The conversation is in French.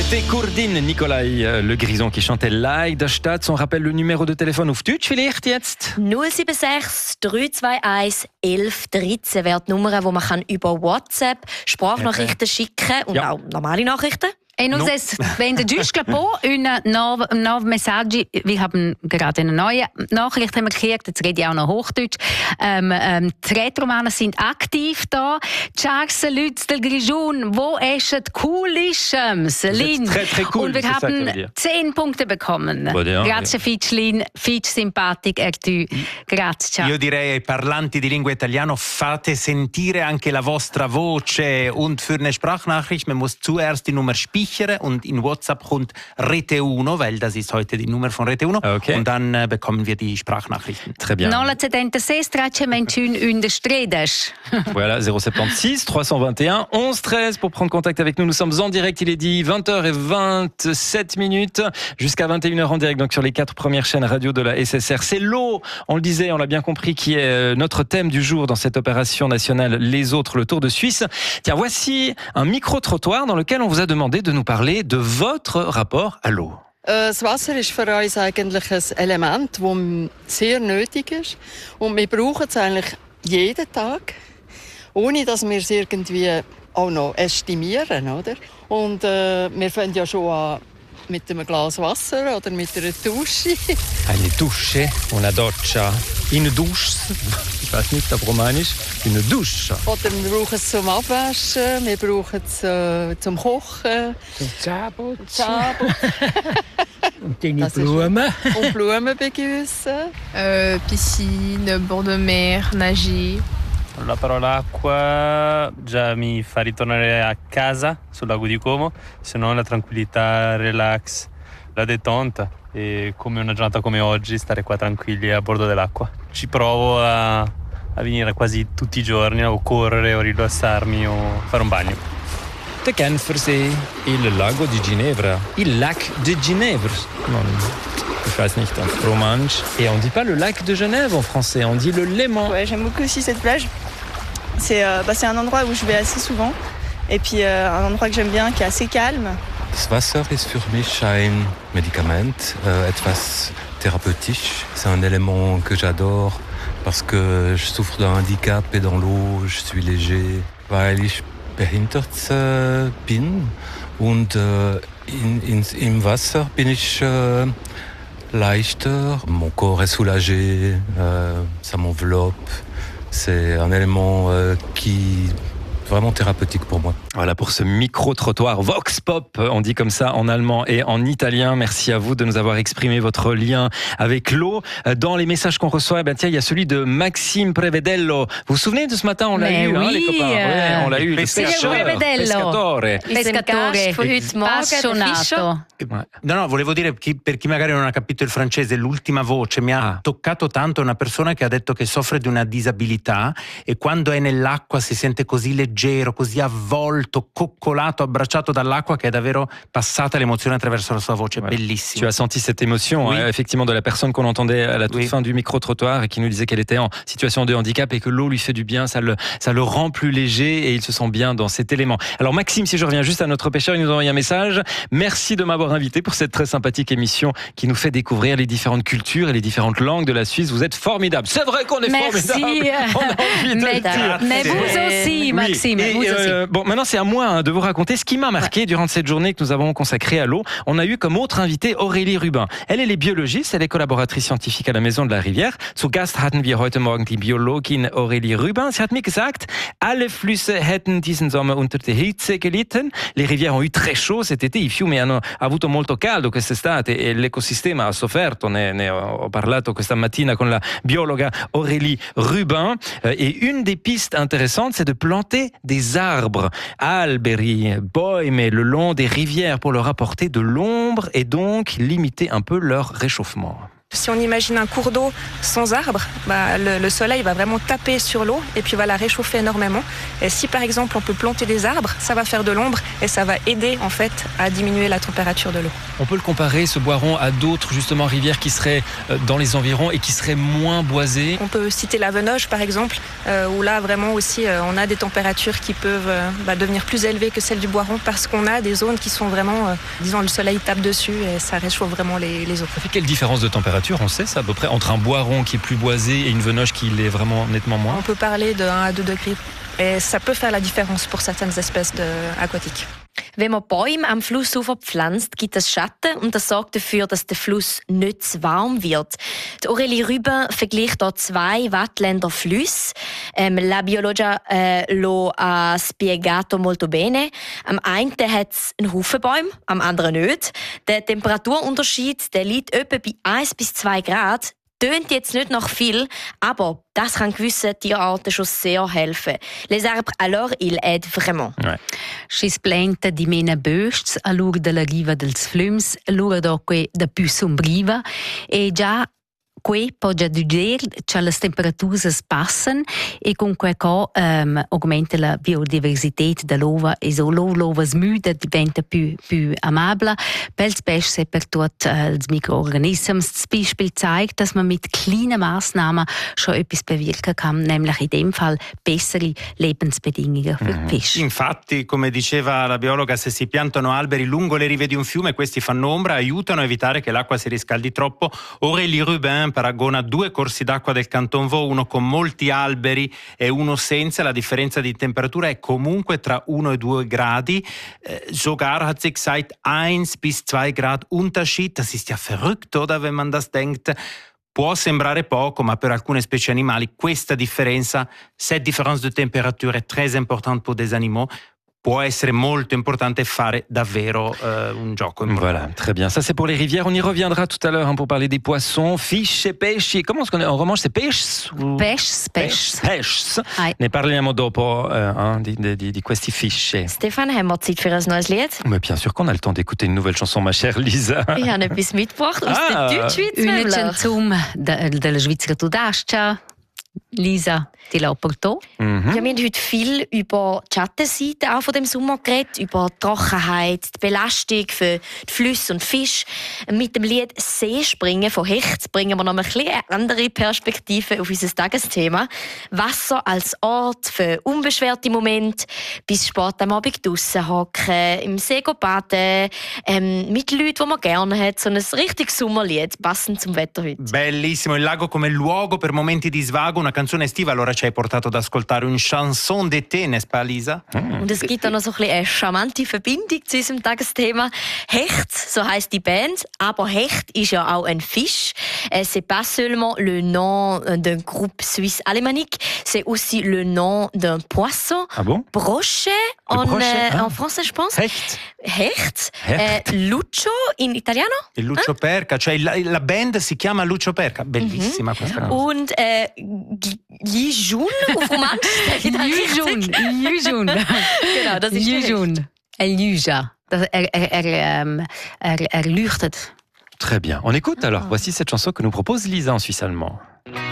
C'était Kurdin Nikolai Le Grison qui chantait Like der Stadt. On rappelle le numéro de téléphone auf Deutsch vielleicht jetzt. 076 321 11 13 wäre die Nummer, wo man über WhatsApp Sprachnachrichten schicken und auch normale Nachrichten. E nos es wenn giusto capo una nuova messaggi. Wir haben gerade eine neue Nachricht gekriegt. Jetzt rede ich auch noch Hochdeutsch. Die Retromaner sind aktiv da. Charles Lutz del Grigion, wo es cool ist, Celine. Très cool. Und wir haben 10 Punkte bekommen. Grazie Fichlin, Fitch simpatic e tu. Grazie. Io direi ai parlanti di lingua italiano, fate sentire anche la vostra voce. Und für eine Sprachnachricht, man muss zuerst die Nummer speichern und in WhatsApp kommt Rete Uno, weil das ist heute die Nummer von Rete Uno. Okay. Und dann bekommen wir die Sprachnachrichten. Très bien. 076 321 13. Voilà, 076 321 11 13 pour prendre contact avec nous. Nous sommes en direct, il est dit 20h27 jusqu'à 21h en direct, donc sur les 4 premières chaînes radio de la SSR. C'est l'eau, on le disait, on l'a bien compris, qui est notre thème du jour dans cette opération nationale Les Autres, le Tour de Suisse. Tiens, voici un micro-trottoir dans lequel on vous a demandé de nous parler de votre rapport à l'eau. Das Wasser ist für uns eigentlich ein Element, das sehr nötig ist. Und wir brauchen es eigentlich jeden Tag, ohne dass wir es irgendwie auch noch estimieren, oder? Und wir fangen ja schon an mit einem Glas Wasser oder mit einer Dusche. Eine Dusche, una doccia, une douche, ich weiß nicht auf Romanisch, une douche. Oder wir brauchen es zum Abwaschen, wir brauchen es zum Kochen. Zum Zähneputzen. Und Die Blumen. Und Blumen begießen. Piscine, bord de mer, nager. La parola acqua già mi fa ritornare a casa sul lago di Como, se no la tranquillità, relax, la détente e come una giornata come oggi stare qua tranquilli a bordo dell'acqua. Ci provo a venire quasi tutti i giorni o correre o rilassarmi o fare un bagno. Der Genfersee, il lago di Ginevra, il lac de Ginevra. Non, je weiß nicht en romanisch. Et on dit pas le lac de Genève en français, on dit le Léman. Ouais, j'aime beaucoup aussi cette plage. C'est un endroit où je vais assez souvent. Et puis un endroit que j'aime bien, qui est assez calme. Das Wasser ist für mich ein Medikament, etwas thérapeutique. C'est un élément que j'adore parce que je souffre d'un handicap et dans l'eau, je suis léger. Weil ich behindert bin und im Wasser bin ich leichter. Mon corps est soulagé, ça m'enveloppe. C'est un élément qui vraiment thérapeutique pour moi. Voilà pour ce micro-trottoir Vox Pop, on dit comme ça en allemand et en italien. Merci à vous de nous avoir exprimé votre lien avec l'eau. Dans les messages qu'on reçoit, tiens, il y a celui de Maxime Prevedello. Vous vous souvenez de ce matin, on l'a eu, oui, les copains. Ouais, on l'a eu. Prevedello. Pescatore, appassionato. No, volevo dire, per chi magari non ha capito il francese, l'ultima voce mi ha toccato tanto. Una persona che ha detto che soffre di una disabilità e quando è nell'acqua si sente così leggero, così avvolto, coccolato, abbracciato dall'acqua che è davvero passata l'emozione attraverso la sua voce. Voilà. Bellissimo. Tu as senti cette émotion, oui. Effectivement, de la personne qu'on entendait à la toute fin du micro-trottoir et qui nous disait qu'elle était en situation de handicap et que l'eau lui fait du bien, ça le rend plus léger et il se sent bien dans cet élément. Alors Maxime, si je reviens juste à notre pêcheur, il nous a envoyé un message. Merci de m'avoir invité pour cette très sympathique émission qui nous fait découvrir les différentes cultures et les différentes langues de la Suisse. Vous êtes formidable. C'est vrai qu'on est formidable. On a envie de le dire. Mais vous aussi, Maxime. Bon, maintenant c'est à moi de vous raconter ce qui m'a marqué durant cette journée que nous avons consacrée à l'eau. On a eu comme autre invitée Aurélie Rubin. Elle est biologiste, elle est collaboratrice scientifique à la Maison de la Rivière. Zu Gast hatten wir heute Morgen die Biologin Aurélie Rubin. Sie hat mir gesagt, alle Flüsse hätten diesen Sommer unter der Hitze gelitten. Les rivières ont eu très chaud cet été, i fiumi hanno avuto molto caldo quest'estate e l'ecosistema ha sofferto. Ne ho parlato questa mattina con la biologa Aurélie Rubin. Et une des pistes intéressantes, c'est de planter des arbres, alberi, bäume, le long des rivières pour leur apporter de l'ombre et donc limiter un peu leur réchauffement. Si on imagine un cours d'eau sans arbres, le soleil va vraiment taper sur l'eau et puis va la réchauffer énormément. Et si par exemple on peut planter des arbres, ça va faire de l'ombre et ça va aider en fait à diminuer la température de l'eau. On peut le comparer, ce Boiron, à d'autres justement rivières qui seraient dans les environs et qui seraient moins boisées. On peut citer la Venoge par exemple, où là vraiment aussi on a des températures qui peuvent devenir plus élevées que celles du Boiron parce qu'on a des zones qui sont vraiment, disons, le soleil tape dessus et ça réchauffe vraiment les eaux. Ça fait quelle différence de température, on sait ça à peu près, entre un Boiron qui est plus boisé et une Venoge qui l'est vraiment nettement moins? On peut parler de 1 à 2 degrés et ça peut faire la différence pour certaines espèces aquatiques. Wenn man Bäume am Flussufer pflanzt, gibt es Schatten und das sorgt dafür, dass der Fluss nicht zu warm wird. Die Aurélie Rubin vergleicht hier 2 Wattländer Flüsse. La biologia lo ha spiegato molto bene. Am einen hat es einen Haufen Bäume, am anderen nicht. Der Temperaturunterschied der liegt etwa bei 1 bis 2 Grad. Tönt jetzt nicht nach viel, aber das kann gewissen Tierarten schon sehr helfen. Les arbres, alors, ils aident vraiment. Ouais. Šis planta di mena bösts a lur della riva dels flums, lura doque da più sombriva e già qui può già dire che le temperature passano e con questo aumenta la biodiversità dell'uva e so l'uva smuda diventa più amabile per il pesce e per tutti i microorganismi. Das Beispiel zeigt, dass man mit kleinen Massnahmen schon etwas bewirken kann, nämlich in dem Fall bessere Lebensbedingungen für die Fische. Infatti, come diceva la biologa, se si piantano alberi lungo le rive di un fiume, questi fanno ombra, aiutano a evitare che l'acqua si riscaldi troppo. Aurélie Rubin paragona 2 corsi d'acqua del Canton Vaud, uno con molti alberi e uno senza. La differenza di temperatura è comunque tra 1 e 2 gradi. Sogar hat sie gesagt, 1 bis 2 Grad Unterschied. Das ist ja verrückt, oder, wenn man das denkt. Può sembrare poco, ma per alcune specie animali questa differenza, cette différence de température est très importante pour des animaux. Può essere molto importante fare davvero un gioco importante. Voilà, très bien. Ça, c'est pour les rivières. On y reviendra tout à l'heure pour parler des poissons. Fish e pesci. Comment est-ce qu'on est en romanche? C'est pesci? Pesci. Ne parliamo dopo di questi fish. Stefan, haben wir Zeit für ein neues Lied? Mais bien sûr qu'on a le temps d'écouter une nouvelle chanson, ma chère Lisa. Ich habe etwas mitgebracht aus der Deutschschweiz. Una canzone della Svizzera Tudascia. Lisa, die Laporto. Ja, wir haben heute viel über die Schattenseite auch von dem Sommer geredet, über die Trockenheit, die Belastung für die Flüsse und Fische. Mit dem Lied Seespringen von Hecht bringen wir noch ein bisschen eine andere Perspektive auf unser Tagesthema. Wasser als Ort für unbeschwerte Momente, bis spät am Abend draussen hocken, im See baden, mit Leuten, die man gerne hat. So ein richtiges Sommerlied, passend zum Wetter heute. Bellissimo, il lago come luogo per momenti di svago, una canzone estiva, allora ci hai portato ad ascoltare un chanson d'été, n'est-ce pas, Lisa? Und es gibt auch noch so ein bisschen eine charmante Verbindung zu unserem Tagesthema. Hecht, so heisst die Band, aber Hecht ist ja auch ein Fisch. C'est pas seulement le nom d'un groupe suisse alémanique, c'est aussi le nom d'un poisson. Ah bon? Brochet, en français, je pense. Hecht. Lucio in italiano. Il Lucio Perca, cioè la band si chiama Lucio Perca. Bellissima questa canzone. Und Lijun auf Romanisch. Lijun. Genau, das ist Lijun. Eljuja. Er leuchtet. Très bien. On écoute alors. Voici cette chanson que nous propose Lisa en suisse allemand.